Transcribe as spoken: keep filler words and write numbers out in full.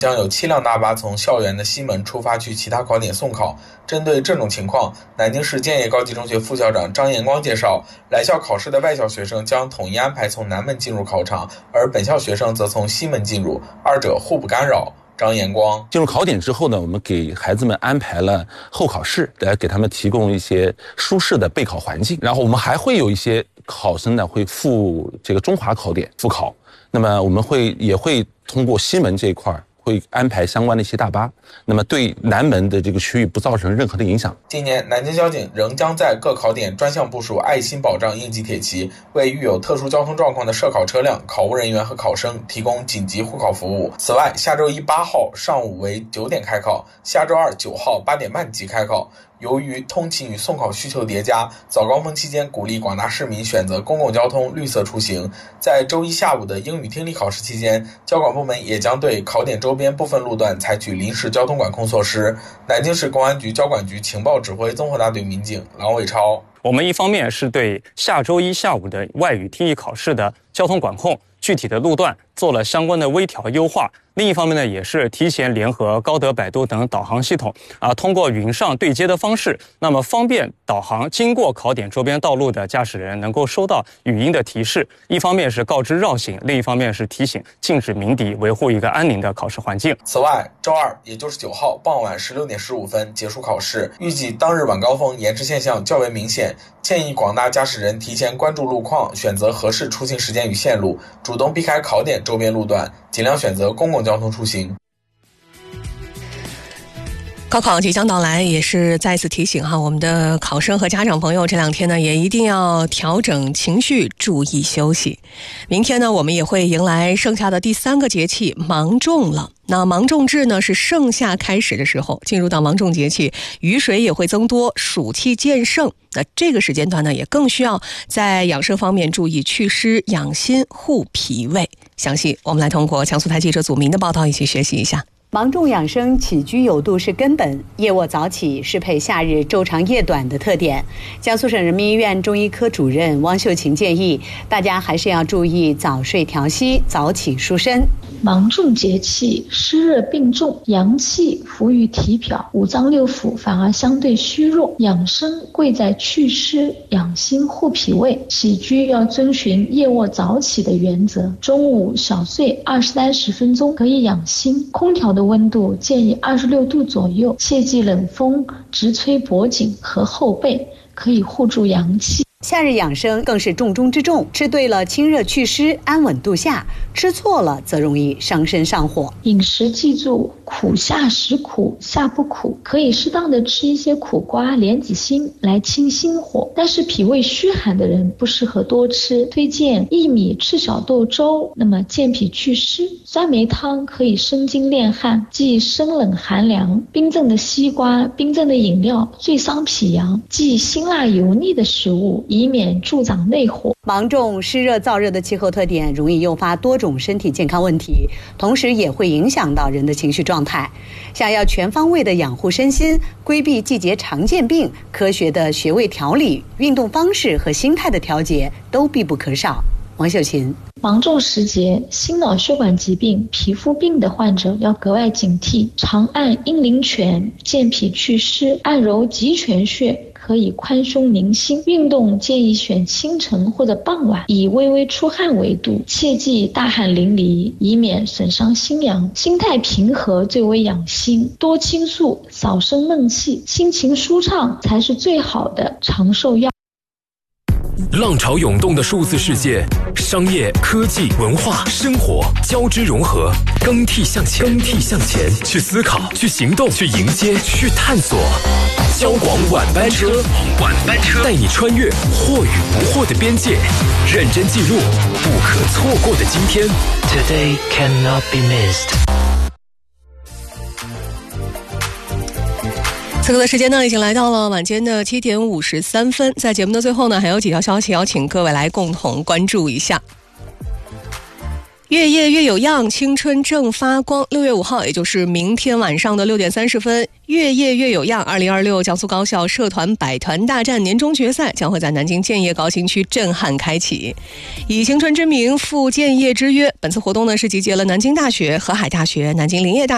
将有七辆大巴从校园的西门出发去其他考点送考。针对这种情况，南京市建业高级中学副校长张延光介绍，来校考试的外校学生将统一安排从南门进入考场，而本校学生则从西门进入，二者互不干扰。张延光进入考点之后呢，我们给孩子们安排了候考室，来给他们提供一些舒适的备考环境。然后我们还会有一些考生呢会赴这个中华考点复考，那么我们会也会通过西门这一块会安排相关的一些大巴，那么对南门的这个区域不造成任何的影响。 今年南京交警仍将在各考点专项部署爱心保障应急铁骑，为遇有特殊交通状况的涉考车辆、考务人员和考生提供紧急护考服务。此外，下周一八号上午为九点开考，下周二九号八点半即开考。由于通勤与送考需求叠加，早高峰期间鼓励广大市民选择公共交通绿色出行。在周一下午的英语听力考试期间，交管部门也将对考点周边部分路段采取临时交通管控措施。南京市公安局交管局情报指挥综合大队民警郎伟超， 我们一方面是对下周一下午的外语听力考试的交通管控具体的路段做了相关的微调优化，另一方面呢，也是提前联合高德、百度等导航系统啊，通过云上对接的方式，那么方便导航经过考点周边道路的驾驶人能够收到语音的提示，一方面是告知绕行，另一方面是提醒禁止鸣笛，维护一个安宁的考试环境。 此外，周二也就是九号傍晚十六点十五分结束考试，预计当日晚高峰延迟现象较为明显，建议广大驾驶人提前关注路况，选择合适出行时间与线路，主动避开考点周边路段，尽量选择公共交通出行。 高考即将到来，也是再次提醒哈，我们的考生和家长朋友这两天呢，也一定要调整情绪，注意休息。明天呢，我们也会迎来剩下的第三个节气芒种了。那芒种至呢，是盛夏开始的时候，进入到芒种节气，雨水也会增多，暑气渐盛。那这个时间段呢，也更需要在养生方面注意祛湿、养心、护脾胃。详细我们来通过江苏台记者祖明的报道一起学习一下。 芒种养生，起居有度是根本，夜卧早起适配夏日昼长夜短的特点。江苏省人民医院中医科主任汪秀琴建议，大家还是要注意早睡调息，早起舒身。 芒种节气湿热并重，阳气浮于体表，五脏六腑反而相对虚弱。养生贵在祛湿、养心、护脾胃。起居要遵循夜卧早起的原则，中午小睡二十三十分钟可以养心。空调的温度建议二十六度左右，切忌冷风直吹脖颈和后背，可以护住阳气。 夏日养生更是重中之重，吃对了清热祛湿，安稳度夏；吃错了则容易伤身上火。 饮食记住，苦夏食苦，夏不苦，可以适当的吃一些苦瓜、莲子心来清心火，但是脾胃虚寒的人不适合多吃，推荐薏米赤小豆粥，那么健脾祛湿。酸梅汤可以生津炼汗，忌生冷寒凉。冰镇的西瓜、冰镇的饮料最伤脾阳，忌辛辣油腻的食物，以免助长内火。 芒种湿热燥热的气候特点容易诱发多种身体健康问题，同时也会影响到人的情绪状态。想要全方位的养护身心，规避季节常见病，科学的穴位调理、运动方式和心态的调节都必不可少。王秀琴， 芒种时节，心脑血管疾病、皮肤病的患者要格外警惕。常按阴陵泉健脾祛湿，按揉极泉穴可以宽胸宁心。运动建议选清晨或者傍晚，以微微出汗为度，切忌大汗淋漓，以免损伤心阳。心态平和最为养心，多倾诉，少生闷气，心情舒畅才是最好的长寿药。 浪潮涌动的数字世界，商业、科技、文化、生活交织融合，更替向前，更替向前，去思考，去行动，去迎接，去探索。交广晚班车，晚班车带你穿越或与不惑的边界，认真记录不可错过的今天。Today cannot be missed。 此刻的时间呢，已经来到了晚间的七点五十三分。在节目的最后呢，还有几条消息要请各位来共同关注一下。越夜越有样，青春正发光。六月五号，也就是明天晚上的六点三十分，越夜越有样二零二六江苏高校社团百团大战年终决赛将会在南京建业高新区震撼开启。以青春之名赴建业之约，本次活动呢是集结了南京大学、河海大学、南京林业大学